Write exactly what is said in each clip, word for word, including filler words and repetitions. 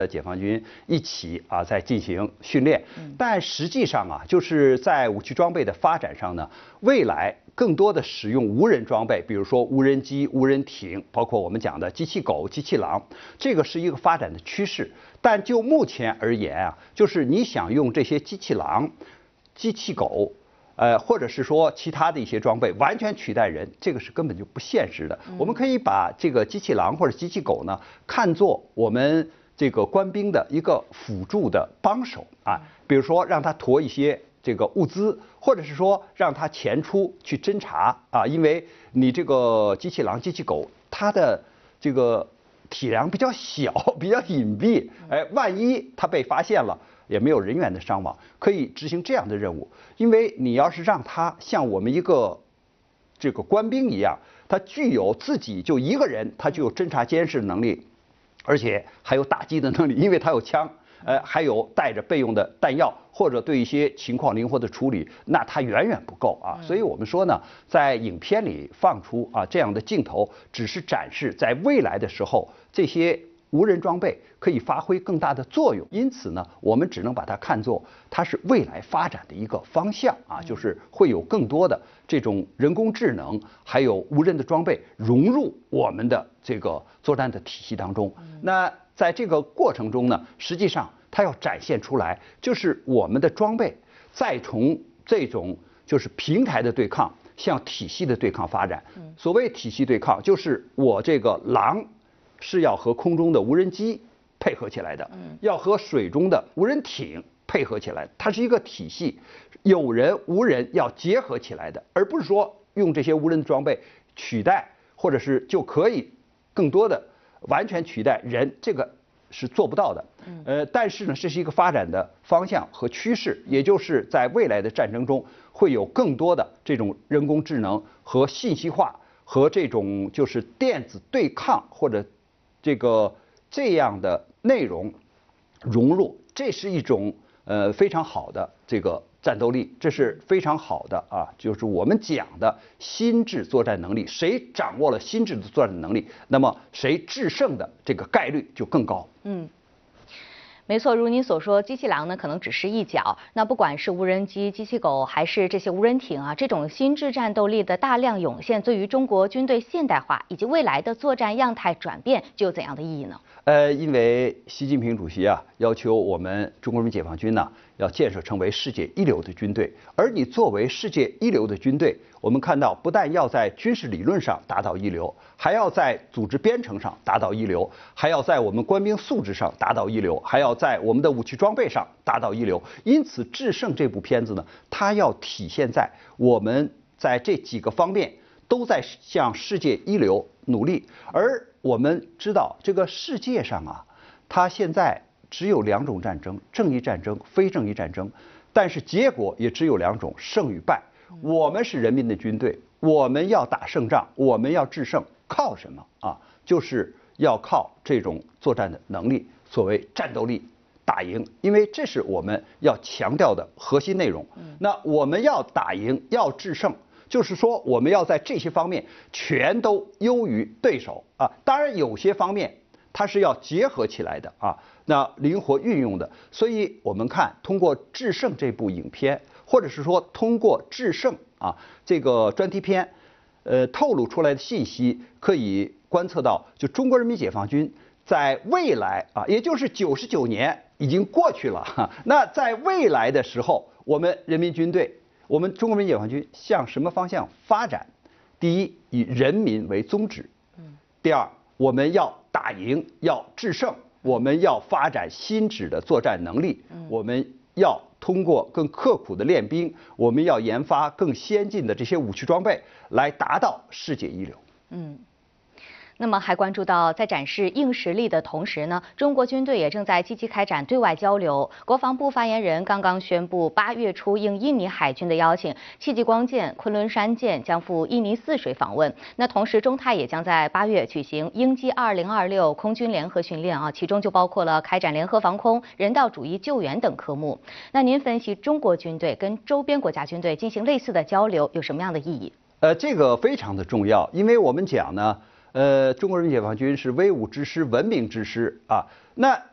解放军一起啊在进行训练，但实际上啊，就是在武器装备的发展上呢，未来更多的使用无人装备，比如说无人机、无人艇，包括我们讲的机器狗、机器狼，这个是一个发展的趋势。但就目前而言啊，就是你想用这些机器狼、机器狗。呃，或者是说其他的一些装备完全取代人，这个是根本就不现实的。我们可以把这个机器狼或者机器狗呢，看作我们这个官兵的一个辅助的帮手啊，比如说让他驮一些这个物资，或者是说让他前出去侦查啊，因为你这个机器狼、机器狗，它的这个体量比较小，比较隐蔽，哎，万一它被发现了。也没有人员的伤亡，可以执行这样的任务。因为你要是让他像我们一个这个官兵一样，他具有自己就一个人，他具有侦察监视能力，而且还有打击的能力，因为他有枪，呃，还有带着备用的弹药，或者对一些情况灵活的处理，那他远远不够啊。所以我们说呢，在影片里放出啊这样的镜头，只是展示在未来的时候这些。无人装备可以发挥更大的作用，因此呢，我们只能把它看作它是未来发展的一个方向啊，就是会有更多的这种人工智能，还有无人的装备融入我们的这个作战的体系当中。那在这个过程中呢，实际上它要展现出来，就是我们的装备再从这种就是平台的对抗向体系的对抗发展。所谓体系对抗，就是我这个狼。是要和空中的无人机配合起来的，要和水中的无人艇配合起来，它是一个体系，有人无人要结合起来的，而不是说用这些无人装备取代，或者是就可以更多的完全取代人，这个是做不到的。呃，但是呢，这是一个发展的方向和趋势，也就是在未来的战争中会有更多的这种人工智能和信息化和这种就是电子对抗或者。这个这样的内容融入，这是一种呃非常好的这个战斗力，这是非常好的啊，就是我们讲的心智作战能力。谁掌握了心智的作战能力，那么谁制胜的这个概率就更高。 嗯。没错，如您所说，机器狼呢可能只是一角。那不管是无人机、机器狗，还是这些无人艇啊，这种心智战斗力的大量涌现，对于中国军队现代化以及未来的作战样态转变，具有怎样的意义呢？ 呃，因为习近平主席啊要求我们中国人民解放军呢要建设成为世界一流的军队，而你作为世界一流的军队，我们看到不但要在军事理论上达到一流，还要在组织编程上达到一流，还要在我们官兵素质上达到一流，还要在我们的武器装备上达到一流。因此，《制胜》这部片子呢，它要体现在我们在这几个方面都在向世界一流努力。而我们知道，这个世界上啊，它现在只有两种战争：正义战争、非正义战争。但是结果也只有两种：胜与败。我们是人民的军队，我们要打胜仗，我们要制胜，靠什么啊？就是要靠这种作战的能力，所谓战斗力打赢，因为这是我们要强调的核心内容。那我们要打赢，要制胜。就是说，我们要在这些方面全都优于对手啊。当然，有些方面它是要结合起来的啊，那灵活运用的。所以我们看，通过《制胜》这部影片，或者是说通过《制胜》啊这个专题片，呃，透露出来的信息，可以观测到，就中国人民解放军在未来啊，也就是九十九年已经过去了哈。那在未来的时候，我们人民军队。我们中国人民解放军向什么方向发展？第一，以人民为宗旨；第二，我们要打赢，要制胜，我们要发展新质的作战能力，我们要通过更刻苦的练兵，我们要研发更先进的这些武器装备，来达到世界一流。 嗯。那么还关注到，在展示硬实力的同时呢，中国军队也正在积极开展对外交流。国防部发言人刚刚宣布，八月初应印尼海军的邀请，戚继光舰、昆仑山舰将赴印尼泗水访问。那同时，中泰也将在八月举行鹰击二零二六空军联合训练啊，其中就包括了开展联合防空、人道主义救援等科目。那您分析中国军队跟周边国家军队进行类似的交流有什么样的意义？ 呃，这个非常的重要，因为我们讲呢。呃，中国人民解放军是威武之师、文明之师啊。那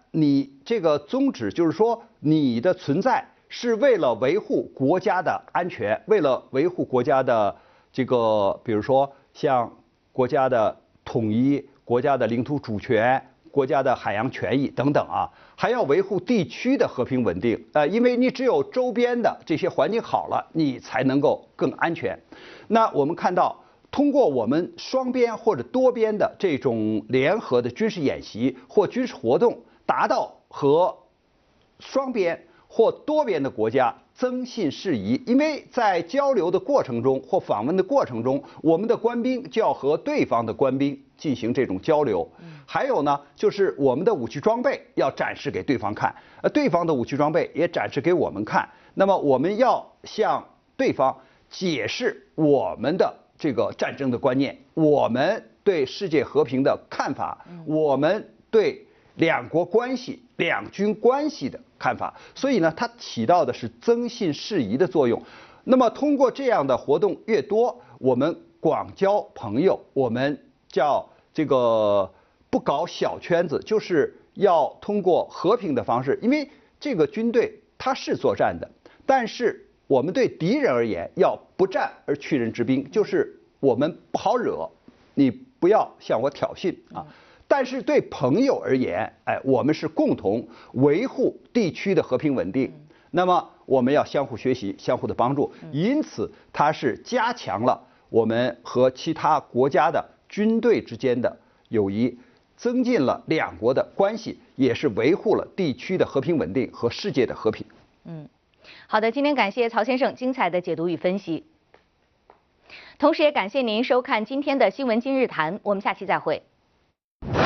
你这个宗旨就是说你的存在是为了维护国家的安全，为了维护国家的这个，比如说像国家的统一、国家的领土主权、国家的海洋权益等等啊，还要维护地区的和平稳定。呃，因为你只有周边的这些环境好了，你才能够更安全。那我们看到，通过我们双边或者多边的这种联合的军事演习或军事活动，达到和双边或多边的国家增信事宜。因为在交流的过程中或访问的过程中，我们的官兵就要和对方的官兵进行这种交流。还有呢，就是我们的武器装备要展示给对方看，呃，对方的武器装备也展示给我们看。那么我们要向对方解释我们的这个战争的观念，我们对世界和平的看法，我们对两国关系、两军关系的看法。所以呢，它起到的是增信事宜的作用。那么通过这样的活动越多，我们广交朋友，我们叫这个不搞小圈子，就是要通过和平的方式。因为这个军队它是作战的，但是我们对敌人而言要不战而屈人之兵，就是我们不好惹，你不要向我挑衅啊。但是对朋友而言，哎，我们是共同维护地区的和平稳定。那么我们要相互学习，相互的帮助。因此，它是加强了我们和其他国家的军队之间的友谊，增进了两国的关系，也是维护了地区的和平稳定和世界的和平。 嗯，好的，今天感谢曹先生精彩的解读与分析，同时也感谢您收看今天的新闻今日谈，我们下期再会。